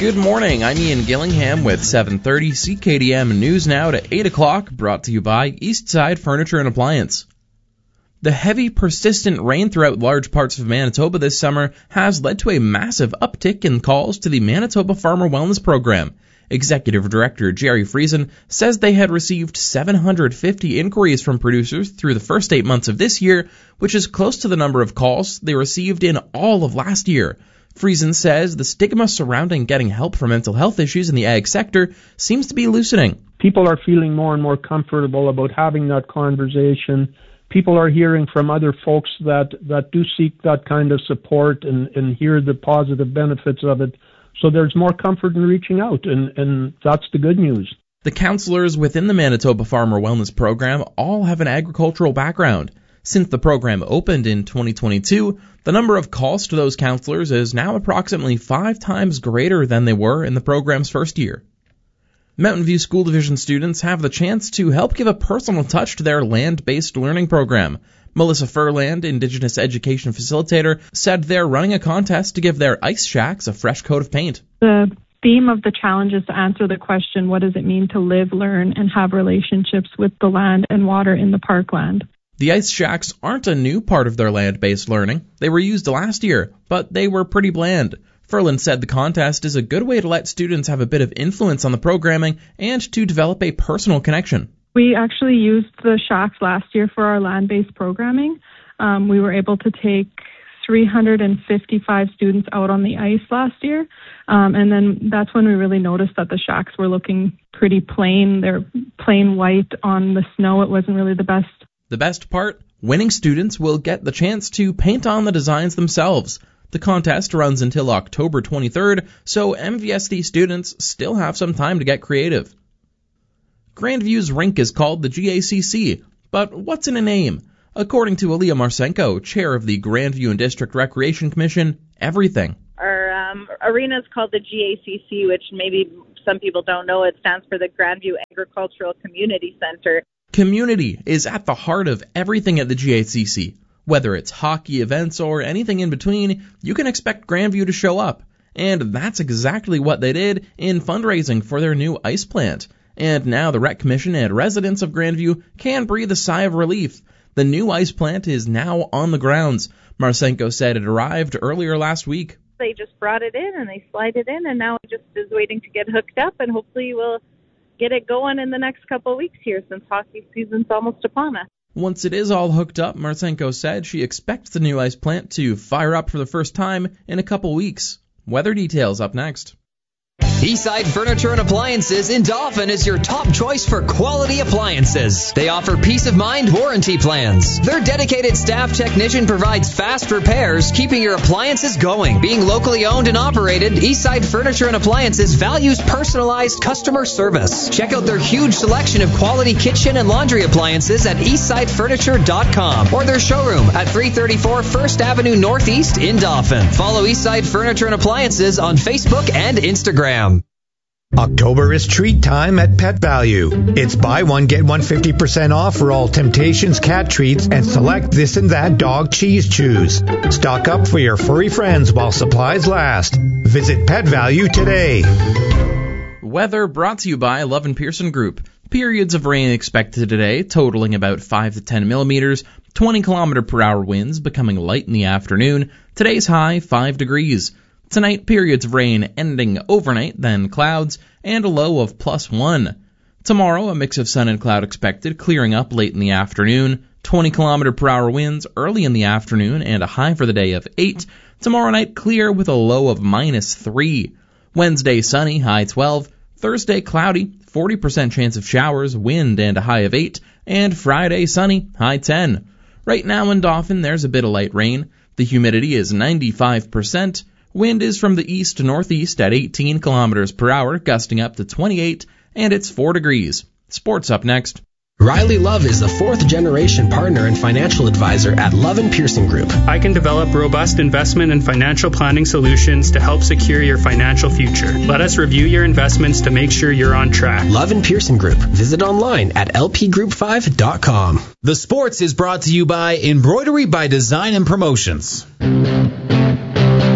Good morning, I'm Ian Gillingham with 7:30 CKDM News Now to 8 o'clock, brought to you by Eastside Furniture and Appliance. The heavy, persistent rain throughout large parts of Manitoba this summer has led to a massive uptick in calls to the Manitoba Farmer Wellness Program. Executive Director Jerry Friesen says they had received 750 inquiries from producers through the first 8 months of this year, which is close to the number of calls they received in all of last year. Friesen says the stigma surrounding getting help for mental health issues in the ag sector seems to be loosening. People are feeling more and more comfortable about having that conversation. People are hearing from other folks that do seek that kind of support and hear the positive benefits of it. So there's more comfort in reaching out, and that's the good news. The counselors within the Manitoba Farmer Wellness Program all have an agricultural background. Since the program opened in 2022, the number of calls to those counselors is now approximately 5 times greater than they were in the program's first year. Mountain View School Division students have the chance to help give a personal touch to their land-based learning program. Melissa Furland, Indigenous Education Facilitator, said they're running a contest to give their ice shacks a fresh coat of paint. The theme of the challenge is to answer the question, what does it mean to live, learn, and have relationships with the land and water in the parkland? The ice shacks aren't a new part of their land-based learning. They were used last year, but they were pretty bland. Furland said the contest is a good way to let students have a bit of influence on the programming and to develop a personal connection. We actually used the shacks last year for our land-based programming. We were able to take 355 students out on the ice last year, and then that's when we really noticed that the shacks were looking pretty plain. They're plain white on the snow. It wasn't really the best. The best part? Winning students will get the chance to paint on the designs themselves. The contest runs until October 23rd, so MVSD students still have some time to get creative. Grandview's rink is called the GACC, but what's in a name? According to Aaliyah Marsenko, chair of the Grandview and District Recreation Commission, everything. Our arena is called the GACC, which maybe some people don't know. It stands for the Grandview Agricultural Community Center. Community is at the heart of everything at the GACC. Whether it's hockey events or anything in between, you can expect Grandview to show up. And that's exactly what they did in fundraising for their new ice plant. And now the Rec Commission and residents of Grandview can breathe a sigh of relief. The new ice plant is now on the grounds. Marsenko said it arrived earlier last week. They just brought it in and they slide it in, and now it just is waiting to get hooked up, and hopefully we'll get it going in the next couple of weeks here since hockey season's almost upon us. Once it is all hooked up, Marsenko said she expects the new ice plant to fire up for the first time in a couple weeks. Weather details up next. Eastside Furniture and Appliances in Dauphin is your top choice for quality appliances. They offer peace of mind warranty plans. Their dedicated staff technician provides fast repairs, keeping your appliances going. Being locally owned and operated, Eastside Furniture and Appliances values personalized customer service. Check out their huge selection of quality kitchen and laundry appliances at eastsidefurniture.com or their showroom at 334 1st Avenue Northeast in Dauphin. Follow Eastside Furniture and Appliances on Facebook and Instagram. October is treat time at Pet Value. It's buy one, get one 50% off for all Temptations cat treats and select this and that dog cheese chews. Stock up for your furry friends while supplies last. Visit Pet Value today. Weather brought to you by Love and Pearson Group. Periods of rain expected today, totaling about 5 to 10 millimeters, 20 km/h winds becoming light in the afternoon. Today's high, 5 degrees. Tonight, periods of rain ending overnight, then clouds, and a low of +1. Tomorrow, a mix of sun and cloud expected, clearing up late in the afternoon. 20 km/h winds early in the afternoon, and a high for the day of 8. Tomorrow night, clear with a low of -3. Wednesday, sunny, high 12. Thursday, cloudy, 40% chance of showers, wind, and a high of 8. And Friday, sunny, high 10. Right now in Dauphin, there's a bit of light rain. The humidity is 95%. Wind is from the east to northeast at 18 km/h, gusting up to 28, and it's 4 degrees. Sports up next. Riley Love is the 4th-generation partner and financial advisor at Love & Pearson Group. I can develop robust investment and financial planning solutions to help secure your financial future. Let us review your investments to make sure you're on track. Love & Pearson Group. Visit online at lpgroup5.com. The sports is brought to you by Embroidery by Design and Promotions.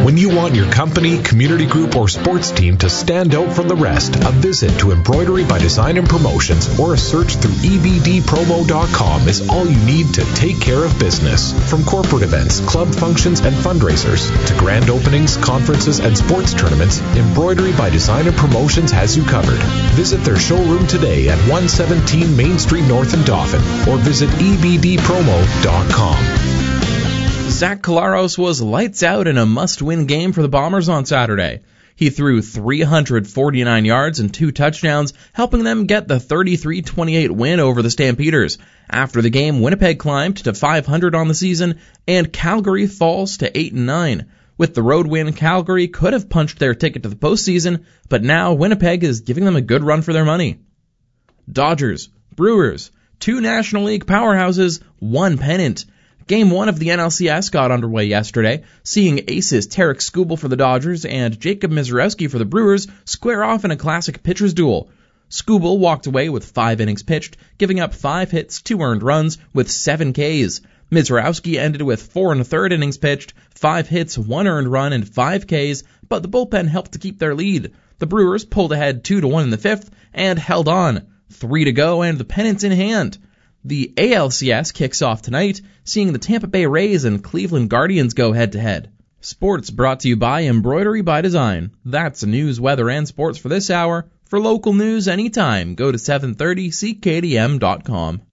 When you want your company, community group, or sports team to stand out from the rest, a visit to Embroidery by Design and Promotions or a search through ebdpromo.com is all you need to take care of business. From corporate events, club functions, and fundraisers to grand openings, conferences, and sports tournaments, Embroidery by Design and Promotions has you covered. Visit their showroom today at 117 Main Street North in Dauphin or visit ebdpromo.com. Zach Collaros was lights out in a must-win game for the Bombers on Saturday. He threw 349 yards and 2 touchdowns, helping them get the 33-28 win over the Stampeders. After the game, Winnipeg climbed to 500 on the season, and Calgary falls to 8-9. With the road win, Calgary could have punched their ticket to the postseason, but now Winnipeg is giving them a good run for their money. Dodgers, Brewers, 2 National League powerhouses, 1 pennant. Game 1 of the NLCS got underway yesterday, seeing aces Tarek Skubal for the Dodgers and Jacob Misiorowski for the Brewers square off in a classic pitcher's duel. Skubal walked away with 5 innings pitched, giving up 5 hits, 2 earned runs, with 7 Ks. Misiorowski ended with 4 1/3 innings pitched, 5 hits, 1 earned run, and 5 Ks, but the bullpen helped to keep their lead. The Brewers pulled ahead 2-1 in the 5th and held on. 3 to go and the pennant's in hand. The ALCS kicks off tonight, seeing the Tampa Bay Rays and Cleveland Guardians go head-to-head. Sports brought to you by Embroidery by Design. That's news, weather, and sports for this hour. For local news anytime, go to 730cktm.com.